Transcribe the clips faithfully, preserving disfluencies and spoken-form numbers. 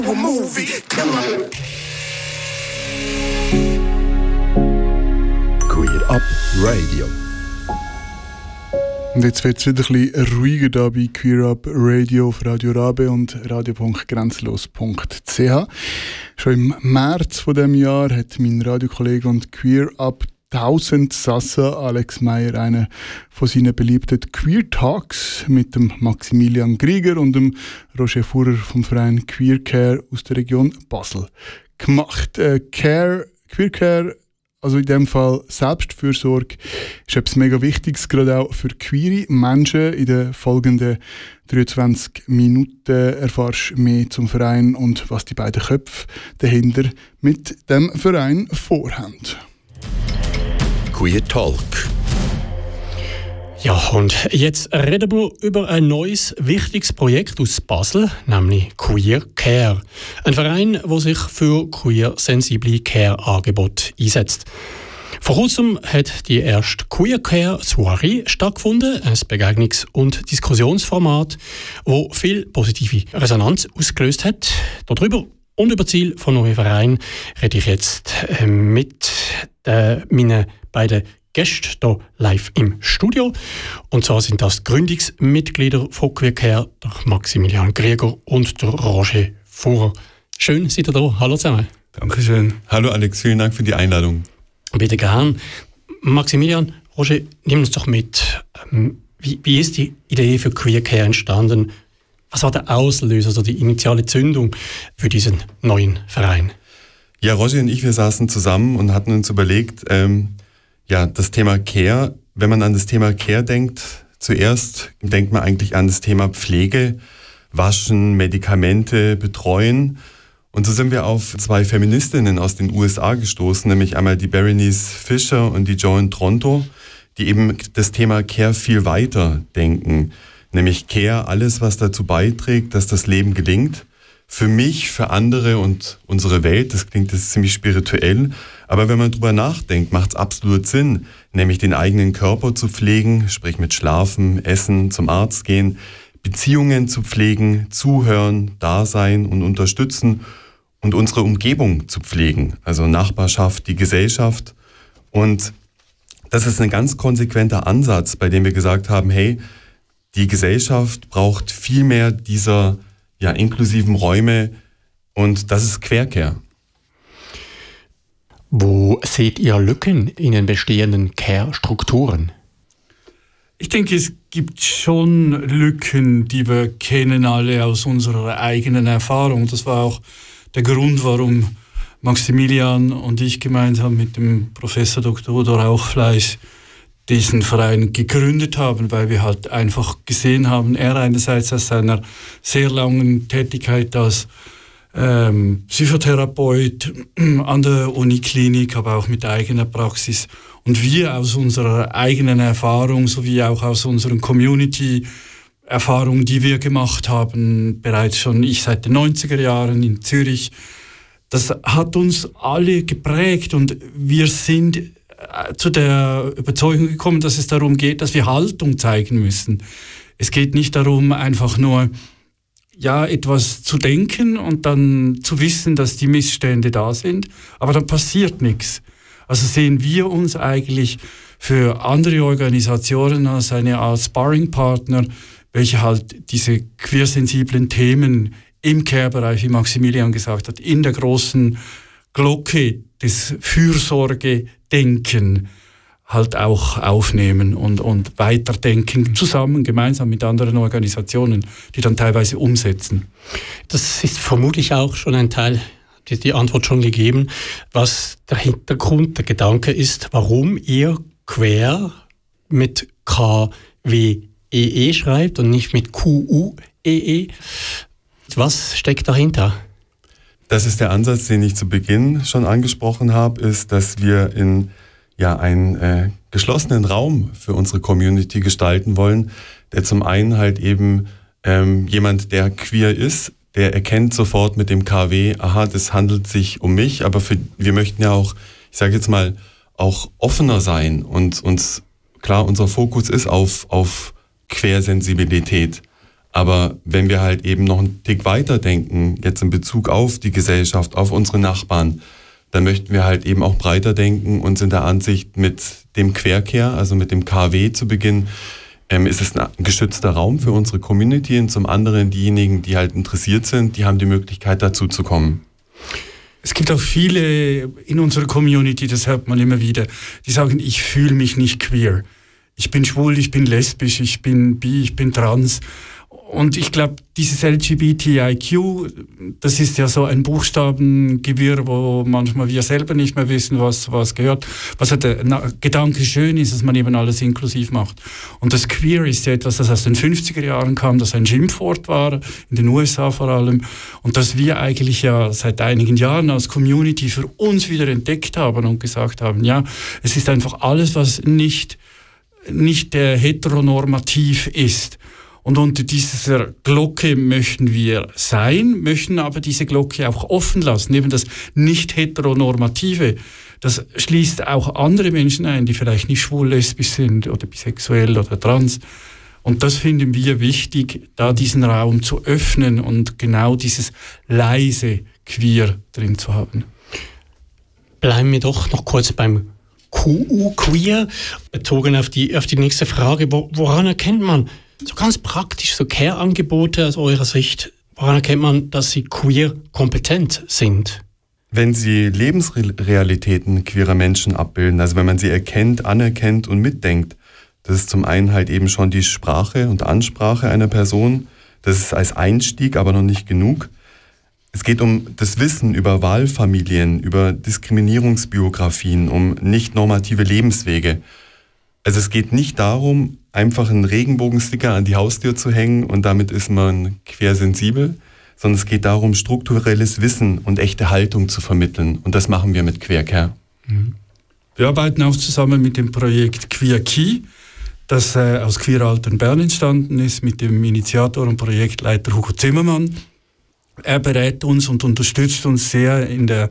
movie. Come on. Queer Up Radio. Und jetzt wird es wieder ein bisschen ruhiger da bei Queer Up Radio auf Radio Rabe und radio punkt grenzlos punkt c h. Schon im März von diesem Jahr hat mein Radiokollege und Queer Up tausend Sassa Alex Meyer einen von seinen beliebten Queer Talks mit dem Maximilian Grieger und dem Roger Fuhrer vom Verein Queer Care aus der Region Basel gemacht. Äh, Care, Queer Care, also in dem Fall Selbstfürsorge, ist etwas mega Wichtiges, gerade auch für queere Menschen. In den folgenden dreiundzwanzig Minuten erfährst du mehr zum Verein und was die beiden Köpfe dahinter mit dem Verein vorhaben. Queer Talk. Ja, und jetzt reden wir über ein neues, wichtiges Projekt aus Basel, nämlich Queer Care. Ein Verein, der sich für queer-sensible Care-Angebote einsetzt. Vor kurzem hat die erste Queer Care Soiree stattgefunden, ein Begegnungs- und Diskussionsformat, das viel positive Resonanz ausgelöst hat. Darüber und über das Ziel von neuen Verein rede ich jetzt mit äh, meinen beiden Gäste hier live im Studio. Und zwar sind das Gründungsmitglieder von Queer Care, der Maximilian Grieger und der Roger Fuhrer. Schön, seid ihr da. Hallo zusammen. Dankeschön. Hallo Alex, vielen Dank für die Einladung. Bitte gern. Maximilian, Roger, nimm uns doch mit. Wie, wie ist die Idee für Queer Care entstanden? Was war der Auslöser, also die initiale Zündung für diesen neuen Verein? Ja, Roger und ich, wir saßen zusammen und hatten uns überlegt, ähm, ja, das Thema Care, wenn man an das Thema Care denkt, zuerst denkt man eigentlich an das Thema Pflege, Waschen, Medikamente, Betreuen. Und so sind wir auf zwei Feministinnen aus den U S A gestoßen, nämlich einmal die Berenice Fisher und die Joan Tronto, die eben das Thema Care viel weiter denken. Nämlich Care, alles, was dazu beiträgt, dass das Leben gelingt. Für mich, für andere und unsere Welt, das klingt jetzt ziemlich spirituell, aber wenn man drüber nachdenkt, macht es absolut Sinn, nämlich den eigenen Körper zu pflegen, sprich mit Schlafen, Essen, zum Arzt gehen, Beziehungen zu pflegen, zuhören, da sein und unterstützen und unsere Umgebung zu pflegen, also Nachbarschaft, die Gesellschaft. Und das ist ein ganz konsequenter Ansatz, bei dem wir gesagt haben, hey, die Gesellschaft braucht viel mehr dieser ja, inklusiven Räume und das ist Queer Care. Wo seht ihr Lücken in den bestehenden Care-Strukturen? Ich denke, es gibt schon Lücken, die wir kennen alle aus unserer eigenen Erfahrung. Das war auch der Grund, warum Maximilian und ich gemeinsam mit dem Professor Doktor Udo Rauchfleisch diesen Verein gegründet haben, weil wir halt einfach gesehen haben, er einerseits aus seiner sehr langen Tätigkeit als ähm, Psychotherapeut an der Uniklinik, aber auch mit eigener Praxis und wir aus unserer eigenen Erfahrung sowie auch aus unseren Community-Erfahrungen, die wir gemacht haben, bereits schon ich seit den neunziger Jahren in Zürich, das hat uns alle geprägt und wir sind zu der Überzeugung gekommen, dass es darum geht, dass wir Haltung zeigen müssen. Es geht nicht darum, einfach nur ja, etwas zu denken und dann zu wissen, dass die Missstände da sind, aber dann passiert nichts. Also sehen wir uns eigentlich für andere Organisationen als eine Art Sparringpartner, welche halt diese queersensiblen Themen im Care-Bereich, wie Maximilian gesagt hat, in der großen Glocke des Fürsorgedenken halt auch aufnehmen und, und weiterdenken, zusammen, gemeinsam mit anderen Organisationen, die dann teilweise umsetzen. Das ist vermutlich auch schon ein Teil, die, die Antwort schon gegeben, was der Hintergrund, der Gedanke ist, warum ihr Queer mit K W E E schreibt und nicht mit Q U E E. Was steckt dahinter? Das ist der Ansatz, den ich zu Beginn schon angesprochen habe, ist, dass wir in ja, einen äh, geschlossenen Raum für unsere Community gestalten wollen, der zum einen halt eben ähm, jemand, der queer ist, der erkennt sofort mit dem K W, aha, das handelt sich um mich, aber für, wir möchten ja auch, ich sage jetzt mal, auch offener sein und uns, klar, unser Fokus ist auf, auf Quersensibilität. Aber wenn wir halt eben noch einen Tick weiter denken, jetzt in Bezug auf die Gesellschaft, auf unsere Nachbarn, dann möchten wir halt eben auch breiter denken und sind der Ansicht, mit dem Quercare, also mit dem K W zu Beginn, ähm, ist es ein geschützter Raum für unsere Community und zum anderen diejenigen, die halt interessiert sind, die haben die Möglichkeit dazu zu kommen. Es gibt auch viele in unserer Community, das hört man immer wieder, die sagen, ich fühle mich nicht queer. Ich bin schwul, ich bin lesbisch, ich bin bi, ich bin trans. Und ich glaube, dieses L G B T I Q, das ist ja so ein Buchstabengewirr, wo manchmal wir selber nicht mehr wissen, was was gehört. Was halt der Na- Gedanke schön ist, dass man eben alles inklusiv macht. Und das Queer ist ja etwas, das aus den fünfziger Jahren kam, das ein Schimpfwort war, in den U S A vor allem. Und das wir eigentlich ja seit einigen Jahren als Community für uns wieder entdeckt haben und gesagt haben, ja, es ist einfach alles, was nicht, nicht äh, heteronormativ ist. Und unter dieser Glocke möchten wir sein, möchten aber diese Glocke auch offen lassen. Eben das Nicht-Heteronormative, das schließt auch andere Menschen ein, die vielleicht nicht schwul, lesbisch sind oder bisexuell oder trans. Und das finden wir wichtig, da diesen Raum zu öffnen und genau dieses leise Queer drin zu haben. Bleiben wir doch noch kurz beim Q U, Queer, bezogen auf die, auf die nächste Frage. Wo, woran erkennt man, so ganz praktisch, so Care-Angebote aus eurer Sicht, woran erkennt man, dass sie queer kompetent sind? Wenn sie Lebensrealitäten queerer Menschen abbilden, also wenn man sie erkennt, anerkennt und mitdenkt, das ist zum einen halt eben schon die Sprache und Ansprache einer Person, das ist als Einstieg, aber noch nicht genug. Es geht um das Wissen über Wahlfamilien, über Diskriminierungsbiografien, um nicht normative Lebenswege. Also es geht nicht darum, einfach einen Regenbogensticker an die Haustür zu hängen und damit ist man quersensibel, sondern es geht darum, strukturelles Wissen und echte Haltung zu vermitteln. Und das machen wir mit Quercare. Wir arbeiten auch zusammen mit dem Projekt Queer Key, das äh, aus Queeraltern Bern entstanden ist, mit dem Initiator und Projektleiter Hugo Zimmermann. Er berät uns und unterstützt uns sehr in der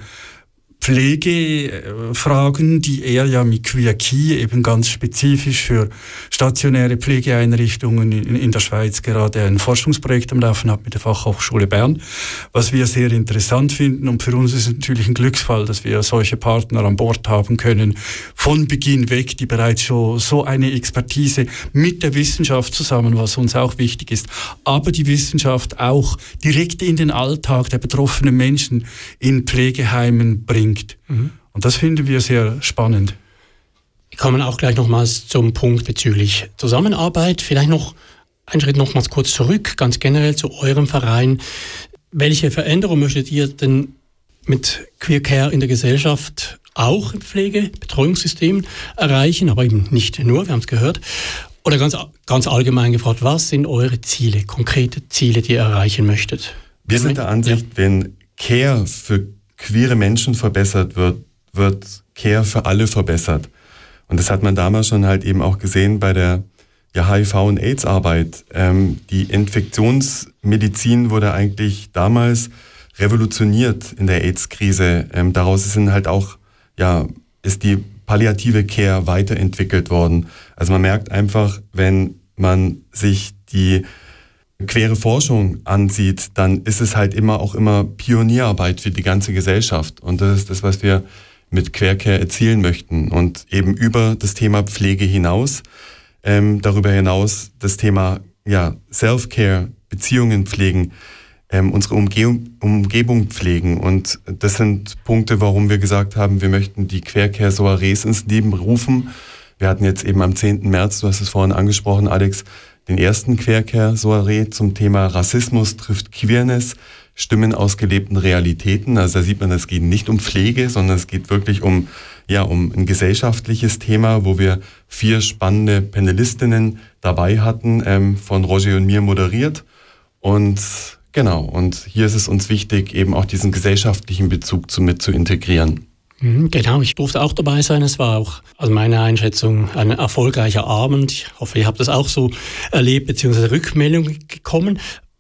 Pflegefragen, die er ja mit Queer Key eben ganz spezifisch für stationäre Pflegeeinrichtungen in, in der Schweiz gerade ein Forschungsprojekt am Laufen hat mit der Fachhochschule Bern, was wir sehr interessant finden. Und für uns ist es natürlich ein Glücksfall, dass wir solche Partner an Bord haben können, von Beginn weg, die bereits schon so eine Expertise mit der Wissenschaft zusammen, was uns auch wichtig ist, aber die Wissenschaft auch direkt in den Alltag der betroffenen Menschen in Pflegeheimen bringt. Mhm. Und das finden wir sehr spannend. Wir kommen auch gleich nochmals zum Punkt bezüglich Zusammenarbeit. Vielleicht noch einen Schritt nochmals kurz zurück, ganz generell zu eurem Verein. Welche Veränderung möchtet ihr denn mit Queercare in der Gesellschaft auch im Pflege-, Betreuungssystem erreichen? Aber eben nicht nur, wir haben es gehört. Oder ganz, ganz allgemein gefragt, was sind eure Ziele, konkrete Ziele, die ihr erreichen möchtet? Wir sind der Ansicht, ja. Wenn Care für queere Menschen verbessert wird, wird Care für alle verbessert. Und das hat man damals schon halt eben auch gesehen bei der ja, H I V- und AIDS-Arbeit. Ähm, die Infektionsmedizin wurde eigentlich damals revolutioniert in der AIDS-Krise. Ähm, daraus sind halt auch, ja, ist die palliative Care weiterentwickelt worden. Also man merkt einfach, wenn man sich die queere Forschung ansieht, dann ist es halt immer auch immer Pionierarbeit für die ganze Gesellschaft. Und das ist das, was wir mit Quercare erzielen möchten. Und eben über das Thema Pflege hinaus, ähm, darüber hinaus das Thema ja, Self-Care, Beziehungen pflegen, ähm, unsere Umge- Umgebung pflegen. Und das sind Punkte, warum wir gesagt haben, wir möchten die Quercare-Soirees ins Leben rufen. Wir hatten jetzt eben am zehnten März, du hast es vorhin angesprochen, Alex, den ersten Quercare-Soiree zum Thema Rassismus trifft Queerness, Stimmen aus gelebten Realitäten. Also da sieht man, es geht nicht um Pflege, sondern es geht wirklich um, ja, um ein gesellschaftliches Thema, wo wir vier spannende Panelistinnen dabei hatten, ähm, von Roger und mir moderiert. Und genau, und hier ist es uns wichtig, eben auch diesen gesellschaftlichen Bezug zu, mit zu integrieren. Genau, ich durfte auch dabei sein. Es war auch, also meine Einschätzung, ein erfolgreicher Abend. Ich hoffe, ihr habt das auch so erlebt, beziehungsweise Rückmeldung gekommen.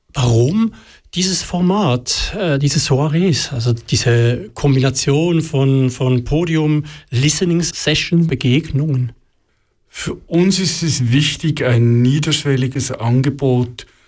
Warum dieses Format, äh, diese Soirees, also diese Kombination von, von Podium, Listening Session, Begegnungen? Für uns ist es wichtig, ein niederschwelliges Angebot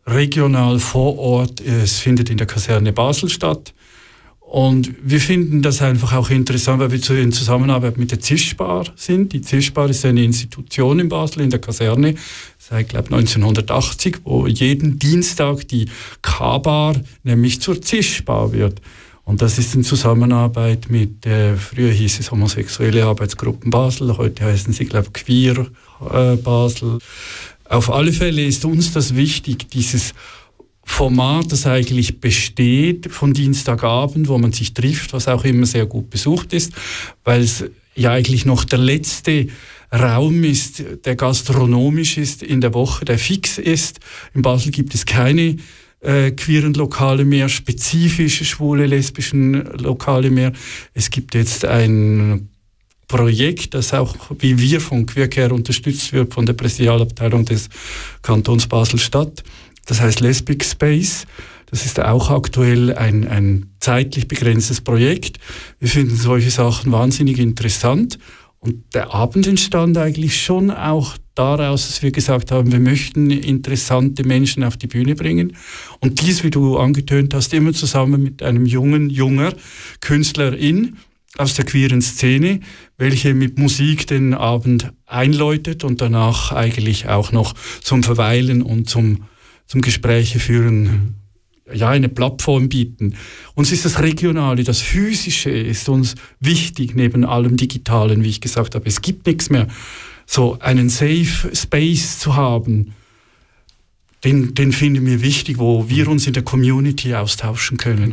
regional vor Ort. Es findet in der Kaserne Basel statt. Und wir finden das einfach auch interessant, weil wir in Zusammenarbeit mit der Zischbar sind. Die Zischbar ist eine Institution in Basel, in der Kaserne, seit, glaube ich, neunzehnhundertachtzig, wo jeden Dienstag die K-Bar nämlich zur Zischbar wird. Und das ist in Zusammenarbeit mit, äh, früher hieß es Homosexuelle Arbeitsgruppen Basel, heute heißen sie, glaube ich, Queer äh, Basel. Auf alle Fälle ist uns das wichtig, dieses Format, das eigentlich besteht von Dienstagabend, wo man sich trifft, was auch immer sehr gut besucht ist, weil es ja eigentlich noch der letzte Raum ist, der gastronomisch ist in der Woche, der fix ist. In Basel gibt es keine äh, queeren Lokale mehr, spezifische schwule, lesbischen Lokale mehr. Es gibt jetzt ein Projekt, das auch wie wir von Queercare unterstützt wird von der Präsidialabteilung des Kantons Basel-Stadt. Das heißt Lesbic Space. Das ist auch aktuell ein, ein zeitlich begrenztes Projekt. Wir finden solche Sachen wahnsinnig interessant. Und der Abend entstand eigentlich schon auch daraus, dass wir gesagt haben, wir möchten interessante Menschen auf die Bühne bringen. Und dies, wie du angetönt hast, immer zusammen mit einem jungen, junger Künstlerin aus der queeren Szene, welche mit Musik den Abend einläutet und danach eigentlich auch noch zum Verweilen und zum zum Gespräche führen, ja, eine Plattform bieten. Uns ist das Regionale, das Physische ist uns wichtig, neben allem Digitalen, wie ich gesagt habe. Es gibt nichts mehr. So einen Safe Space zu haben, den, den finden wir wichtig, wo wir uns in der Community austauschen können.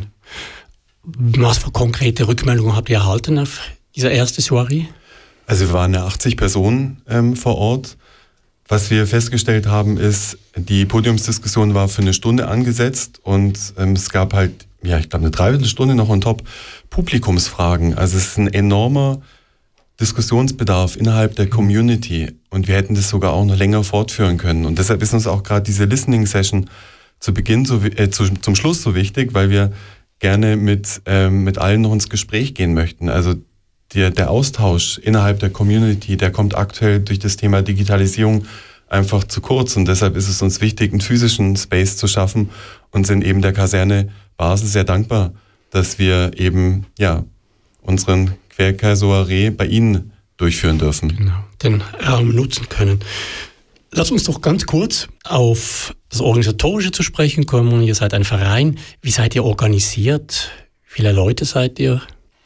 Was für konkrete Rückmeldungen habt ihr erhalten auf dieser ersten Soiree? Also wir waren ja achtzig Personen ähm, vor Ort. Was wir festgestellt haben, ist, die Podiumsdiskussion war für eine Stunde angesetzt und ähm, es gab halt, ja, ich glaube, eine Dreiviertelstunde noch on top Publikumsfragen. Also es ist ein enormer Diskussionsbedarf innerhalb der Community und wir hätten das sogar auch noch länger fortführen können. Und deshalb ist uns auch gerade diese Listening-Session zu Beginn, so, äh, zu, zum Schluss so wichtig, weil wir gerne mit, ähm, mit allen noch ins Gespräch gehen möchten. Also Der, der Austausch innerhalb der Community, der kommt aktuell durch das Thema Digitalisierung einfach zu kurz. Und deshalb ist es uns wichtig, einen physischen Space zu schaffen und sind eben der Kaserne Basel sehr dankbar, dass wir eben ja unseren Queercare-Soiree bei Ihnen durchführen dürfen. Genau, den Raum nutzen können. Lass uns doch ganz kurz auf das Organisatorische zu sprechen kommen. Ihr seid ein Verein. Wie seid ihr organisiert? Wie viele Leute seid ihr?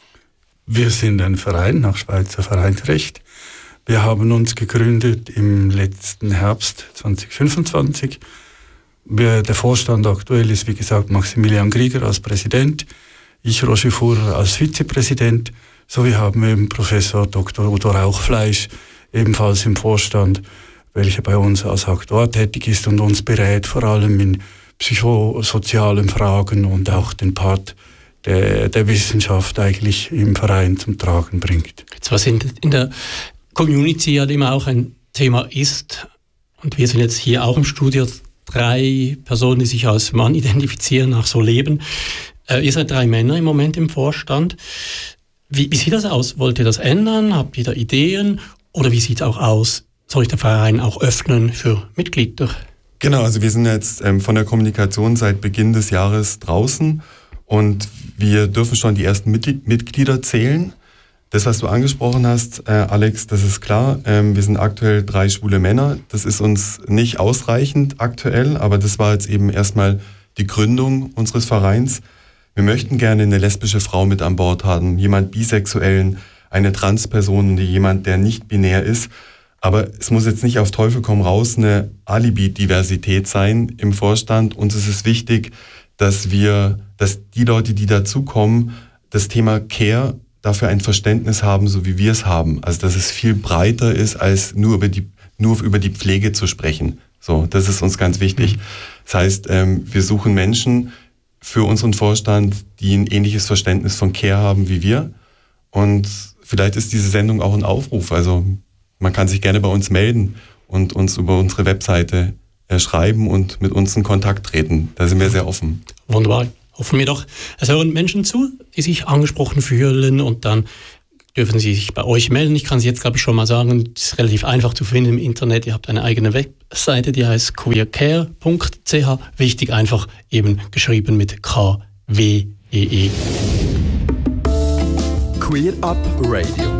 Wir sind ein Verein nach Schweizer Vereinsrecht. Wir haben uns gegründet im letzten Herbst zwanzig fünfundzwanzig. Wir, der Vorstand aktuell ist, wie gesagt, Maximilian Grieger als Präsident, ich, Roger Fuhrer, als Vizepräsident, sowie haben wir eben Professor Doktor Udo Rauchfleisch ebenfalls im Vorstand, welcher bei uns als Aktuar tätig ist und uns berät, vor allem in psychosozialen Fragen und auch den Part Der, der Wissenschaft eigentlich im Verein zum Tragen bringt. Jetzt, was in, in der Community ja immer auch ein Thema ist, und wir sind jetzt hier auch im Studio, drei Personen, die sich als Mann identifizieren, auch so leben. Äh, ihr seid drei Männer im Moment im Vorstand. Wie, wie sieht das aus? Wollt ihr das ändern? Habt ihr da Ideen? Oder wie sieht es auch aus? Soll ich den Verein auch öffnen für Mitglieder? Genau, also wir sind jetzt ähm, von der Kommunikation seit Beginn des Jahres draußen. Und wir dürfen schon die ersten Mitglieder zählen. Das, was du angesprochen hast, äh, Alex, das ist klar. Ähm, wir sind aktuell drei schwule Männer. Das ist uns nicht ausreichend aktuell, aber das war jetzt eben erstmal die Gründung unseres Vereins. Wir möchten gerne eine lesbische Frau mit an Bord haben, jemand Bisexuellen, eine Transperson, jemand, der nicht binär ist. Aber es muss jetzt nicht auf Teufel komm raus eine Alibi-Diversität sein im Vorstand. Uns ist es wichtig, dass wir, dass die Leute, die dazukommen, das Thema Care dafür ein Verständnis haben, so wie wir es haben. Also dass es viel breiter ist, als nur über die, nur über die Pflege zu sprechen. So, das ist uns ganz wichtig. Das heißt, ähm, wir suchen Menschen für unseren Vorstand, die ein ähnliches Verständnis von Care haben wie wir. Und vielleicht ist diese Sendung auch ein Aufruf. Also man kann sich gerne bei uns melden und uns über unsere Webseite schreiben und mit uns in Kontakt treten. Da sind wir sehr offen. Wunderbar. Hoffen wir doch. Es hören Menschen zu, die sich angesprochen fühlen und dann dürfen Sie sich bei euch melden. Ich kann es jetzt, glaube ich, schon mal sagen, es ist relativ einfach zu finden im Internet. Ihr habt eine eigene Webseite, die heißt queercare punkt c h. Wichtig, einfach eben geschrieben mit K W E E. Queer Up Radio.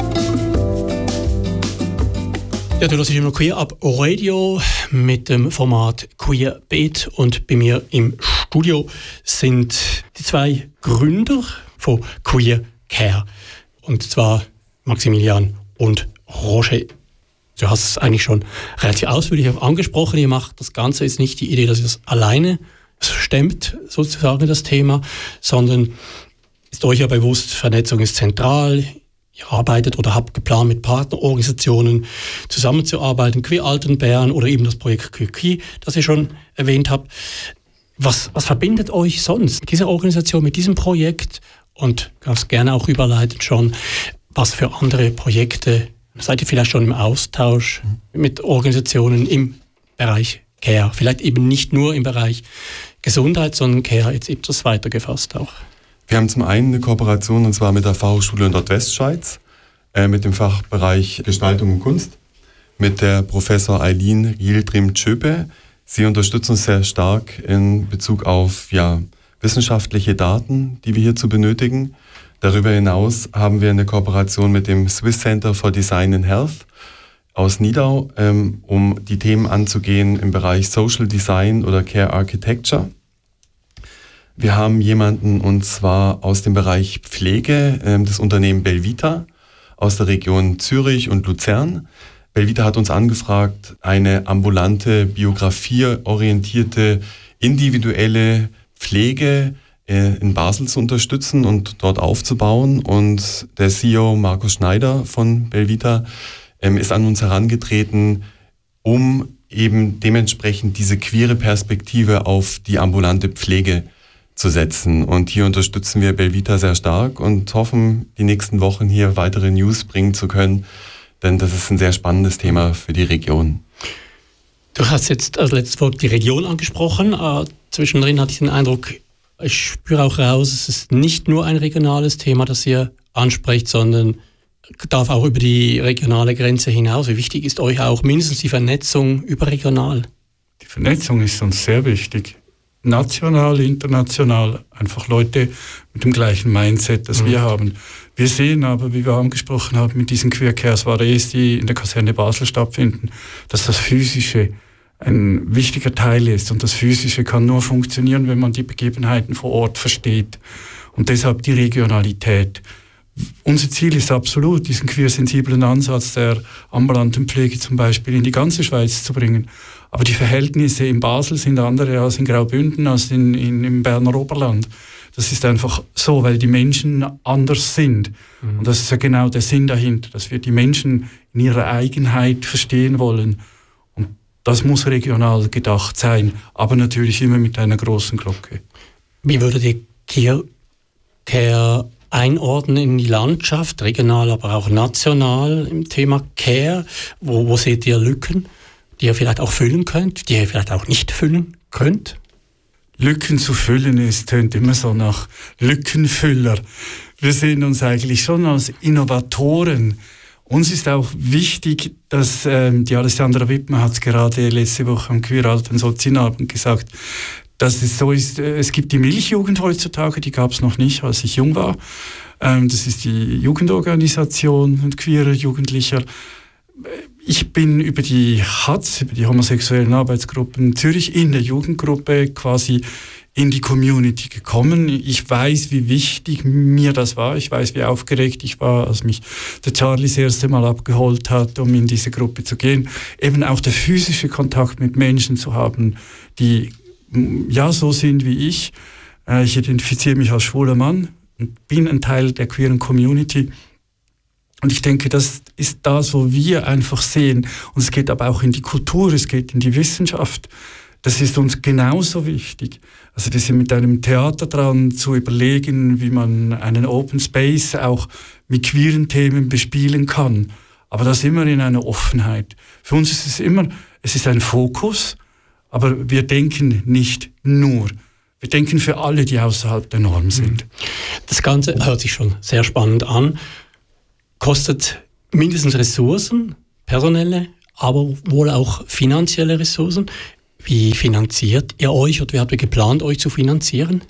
Ja, du hörst immer Queer Up Radio mit dem Format Queer Beat und bei mir im Studio sind die zwei Gründer von Queer Care. Und zwar Maximilian und Roger. Du hast es eigentlich schon relativ ausführlich angesprochen. Ihr macht das Ganze jetzt nicht die Idee, dass ihr das alleine stemmt, sozusagen das Thema, sondern ist euch ja bewusst, Vernetzung ist zentral. Ihr arbeitet oder habt geplant, mit Partnerorganisationen zusammenzuarbeiten, Queer Altenbären oder eben das Projekt Queer, das ihr schon erwähnt habt. Was, was verbindet euch sonst mit dieser Organisation, mit diesem Projekt? Und ganz gerne auch überleiten schon, was für andere Projekte, seid ihr vielleicht schon im Austausch mit Organisationen im Bereich Care? Vielleicht eben nicht nur im Bereich Gesundheit, sondern Care jetzt etwas weiter gefasst auch. Wir haben zum einen eine Kooperation, und zwar mit der Fachhochschule Nordwestschweiz, äh, mit dem Fachbereich Gestaltung und Kunst, mit der Professor Eileen Yildirim-Tschöpe. Sie unterstützt uns sehr stark in Bezug auf ja, wissenschaftliche Daten, die wir hierzu benötigen. Darüber hinaus haben wir eine Kooperation mit dem Swiss Center for Design and Health aus Nidau, ähm, um die Themen anzugehen im Bereich Social Design oder Care Architecture. Wir haben jemanden, und zwar aus dem Bereich Pflege, ähm, das Unternehmen Belvita aus der Region Zürich und Luzern. Belvita hat uns angefragt, eine ambulante, biografieorientierte, individuelle Pflege äh, in Basel zu unterstützen und dort aufzubauen. Und der C E O Markus Schneider von Belvita ähm, ist an uns herangetreten, um eben dementsprechend diese queere Perspektive auf die ambulante Pflege zu setzen. Und hier unterstützen wir Belvita sehr stark und hoffen, die nächsten Wochen hier weitere News bringen zu können, denn das ist ein sehr spannendes Thema für die Region. Du hast jetzt als letztes Wort die Region angesprochen. Äh, zwischendrin hatte ich den Eindruck, ich spüre auch raus, es ist nicht nur ein regionales Thema, das ihr ansprecht, sondern darf auch über die regionale Grenze hinaus. Wie wichtig ist euch auch mindestens die Vernetzung überregional? Die Vernetzung ist uns sehr wichtig. National, international, einfach Leute mit dem gleichen Mindset, das mhm. wir haben. Wir sehen aber, wie wir angesprochen haben, mit diesen Queer Care Soirees, die in der Kaserne Basel stattfinden, dass das Physische ein wichtiger Teil ist. Und das Physische kann nur funktionieren, wenn man die Begebenheiten vor Ort versteht. Und deshalb die Regionalität. Unser Ziel ist absolut, diesen queersensiblen Ansatz der ambulanten Pflege zum Beispiel in die ganze Schweiz zu bringen. Aber die Verhältnisse in Basel sind andere als in Graubünden, als in, in, im Berner Oberland. Das ist einfach so, weil die Menschen anders sind. Mhm. Und das ist ja genau der Sinn dahinter, dass wir die Menschen in ihrer Eigenheit verstehen wollen. Und das muss regional gedacht sein, aber natürlich immer mit einer großen Glocke. Wie würdet ihr Queer Care einordnen in die Landschaft, regional, aber auch national im Thema Care? Wo, wo seht ihr Lücken, die ihr vielleicht auch füllen könnt, die ihr vielleicht auch nicht füllen könnt? Lücken zu füllen, es tönt immer so nach Lückenfüller. Wir sehen uns eigentlich schon als Innovatoren. Uns ist auch wichtig, dass ähm, die Alessandra Wittmann hat es gerade letzte Woche am Queer Alten Sozialabend gesagt, dass es so ist, äh, es gibt die Milchjugend heutzutage, die gab es noch nicht, als ich jung war. Ähm, das ist die Jugendorganisation und queerer Jugendlicher. Ich bin über die H A Z, über die homosexuellen Arbeitsgruppen Zürich in der Jugendgruppe quasi in die Community gekommen. Ich weiß, wie wichtig mir das war. Ich weiß, wie aufgeregt ich war, als mich der Charlie das erste Mal abgeholt hat, um in diese Gruppe zu gehen. Eben auch der physische Kontakt mit Menschen zu haben, die ja so sind wie ich. Ich identifiziere mich als schwuler Mann und bin ein Teil der queeren Community. Und ich denke, das ist das, wo wir einfach sehen. Und es geht aber auch in die Kultur, es geht in die Wissenschaft. Das ist uns genauso wichtig. Also wir sind mit einem Theater dran, zu überlegen, wie man einen Open Space auch mit queeren Themen bespielen kann. Aber das immer in einer Offenheit. Für uns ist es immer, es ist ein Fokus, aber wir denken nicht nur. Wir denken für alle, die außerhalb der Norm sind. Das Ganze hört sich schon sehr spannend an. kostet mindestens Ressourcen, personelle, aber wohl auch finanzielle Ressourcen. Wie finanziert ihr euch oder wie habt ihr geplant, euch zu finanzieren?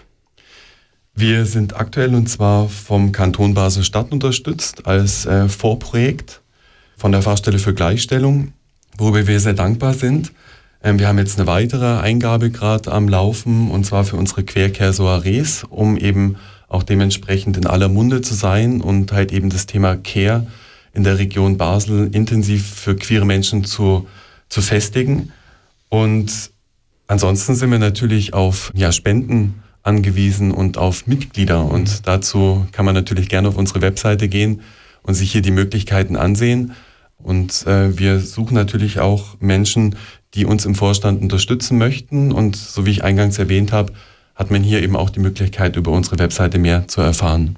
Wir sind aktuell und zwar vom Kanton Basel-Stadt unterstützt als äh, Vorprojekt von der Fachstelle für Gleichstellung, worüber wir sehr dankbar sind. Ähm, wir haben jetzt eine weitere Eingabe gerade am Laufen und zwar für unsere Queer-Care-Soirees, um eben auch dementsprechend in aller Munde zu sein und halt eben das Thema Care in der Region Basel intensiv für queere Menschen zu, zu festigen. Und ansonsten sind wir natürlich auf ja, Spenden angewiesen und auf Mitglieder. Und dazu kann man natürlich gerne auf unsere Webseite gehen und sich hier die Möglichkeiten ansehen. Und äh, wir suchen natürlich auch Menschen, die uns im Vorstand unterstützen möchten. Und so wie ich eingangs erwähnt habe, hat man hier eben auch die Möglichkeit, über unsere Webseite mehr zu erfahren.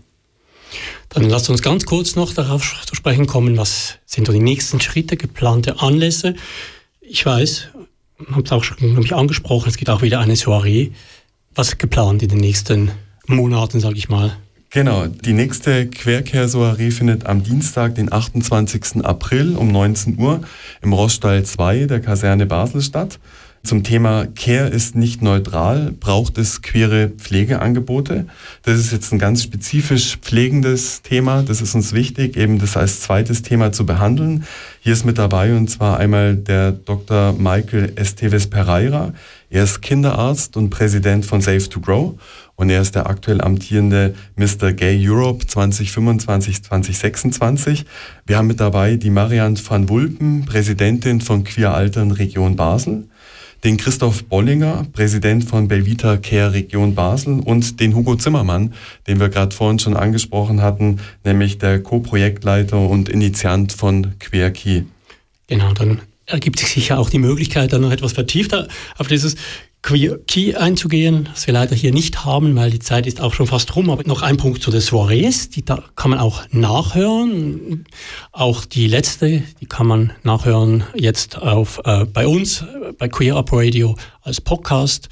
Dann lasst uns ganz kurz noch darauf zu sprechen kommen, was sind so die nächsten Schritte, geplante Anlässe. Ich weiß, ich habe es auch schon nämlich angesprochen, es gibt auch wieder eine Soiree. Was ist geplant in den nächsten Monaten, sage ich mal? Genau, die nächste Queer-Care-Soiree findet am Dienstag, den achtundzwanzigsten April um neunzehn Uhr im Roststall zwei der Kaserne Basel statt. Zum Thema Care ist nicht neutral, braucht es queere Pflegeangebote. Das ist jetzt ein ganz spezifisch pflegendes Thema. Das ist uns wichtig, eben das als zweites Thema zu behandeln. Hier ist mit dabei und zwar einmal der Doktor Michael Esteves Pereira. Er ist Kinderarzt und Präsident von Safe to Grow und er ist der aktuell amtierende Mister Gay Europe zwanzig fünfundzwanzig zwanzig sechsundzwanzig. Wir haben mit dabei die Marianne van Wulpen, Präsidentin von Queer Altern Region Basel, den Christoph Bollinger, Präsident von Belvita Care Region Basel und den Hugo Zimmermann, den wir gerade vorhin schon angesprochen hatten, nämlich der Co-Projektleiter und Initiant von QueerKey. Genau, dann ergibt sich sicher auch die Möglichkeit, dann noch etwas vertiefter auf dieses QueerKey einzugehen, das wir leider hier nicht haben, weil die Zeit ist auch schon fast rum. Aber noch ein Punkt zu den Soirees, die da kann man auch nachhören. Auch die letzte, die kann man nachhören jetzt auf äh, bei uns, bei Queer Up Radio als Podcast.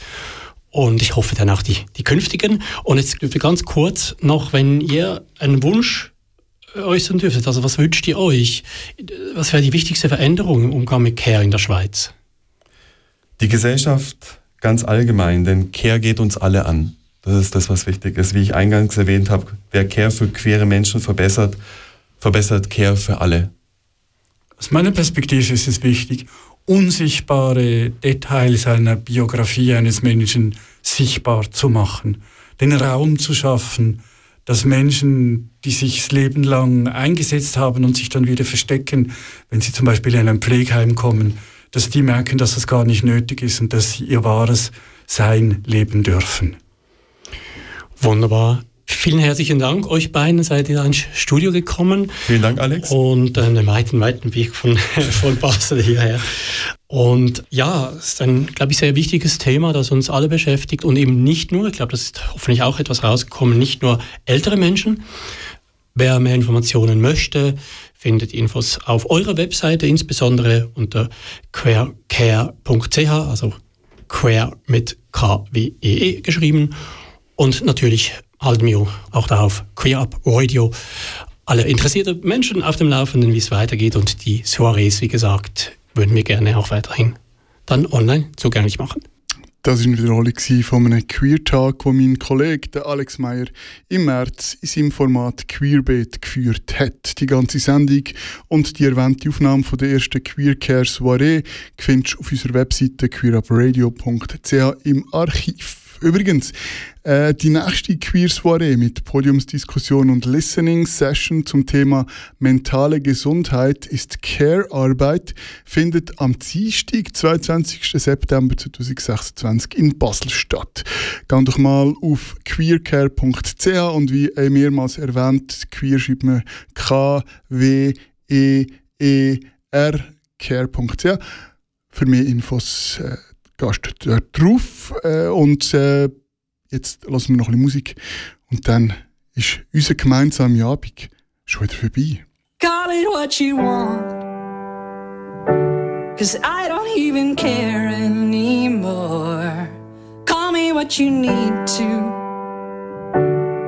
Und ich hoffe dann auch die, die künftigen. Und jetzt ganz kurz noch, wenn ihr einen Wunsch äußern dürftet, also was wünscht ihr euch? Was wäre die wichtigste Veränderung im Umgang mit Care in der Schweiz? Die Gesellschaft ganz allgemein, denn Care geht uns alle an. Das ist das, was wichtig ist. Wie ich eingangs erwähnt habe, wer Care für queere Menschen verbessert, verbessert Care für alle. Aus meiner Perspektive ist es wichtig, unsichtbare Details einer Biografie eines Menschen sichtbar zu machen, den Raum zu schaffen, dass Menschen, die sich das Leben lang eingesetzt haben und sich dann wieder verstecken, wenn sie zum Beispiel in ein Pflegeheim kommen, dass die merken, dass das gar nicht nötig ist und dass sie ihr wahres Sein leben dürfen. Wunderbar. Vielen herzlichen Dank. Euch beiden seid ihr ins Studio gekommen. Vielen Dank, Alex. Und einen weiten, weiten Weg von, von Basel hierher. Und ja, es ist ein, glaube ich, sehr wichtiges Thema, das uns alle beschäftigt und eben nicht nur, ich glaube, das ist hoffentlich auch etwas rausgekommen, nicht nur ältere Menschen. Wer mehr Informationen möchte, findet Infos auf eurer Webseite, insbesondere unter queercare punkt c h, also queer mit K W E E geschrieben. Und natürlich halten wir auch da auf Queer Up Radio alle interessierte Menschen auf dem Laufenden, wie es weitergeht. Und die Soirees, wie gesagt, würden wir gerne auch weiterhin dann online zugänglich machen. Das war eine Wiederholung von einem Queer-Tag, den mein Kollege der Alex Meyer im März in seinem Format Queerbeat geführt hat. Die ganze Sendung und die erwähnte Aufnahme von der ersten Queer-Care-Soiree findest du auf unserer Webseite queerupradio punkt c h im Archiv. Übrigens, äh, die nächste Queer-Soiree mit Podiumsdiskussion und Listening-Session zum Thema mentale Gesundheit ist Care-Arbeit, findet am Dienstag, zweiundzwanzigsten September zweitausendsechsundzwanzig in Basel statt. Geh doch mal auf queercare punkt c h und wie mehrmals erwähnt, Queer schreibt man K W E E R, care punkt c h. Für mehr Infos äh, gehst du dort drauf äh, und äh, jetzt lassen wir noch ein bisschen Musik und dann ist unser gemeinsamer Abend schon wieder vorbei. Call it what you want, 'cause I don't even care anymore. Call me what you need to,